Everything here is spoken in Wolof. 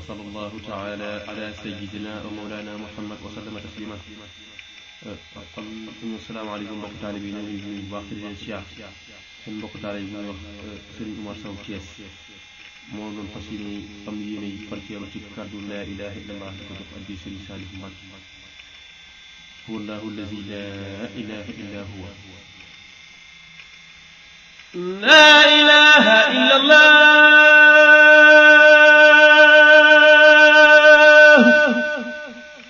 وصلى الله تعالى على سيدنا ومولانا محمد وسلم تسليما. kon asalaamaaleykum mbokk taalibe yi ñu ngi nuyu bu baax di leen siyaar seen mbokk taalibe bu ñuy wax Serigne Oumar Sow Thiès moo doon fas yéene am yéene yi barkeelu ci kàddu laa ilaha illallah di ko jox addi Serigne Saliou Mbacké. huwa allahu allazi laa ilaha illa huwa. laa ilaha illallah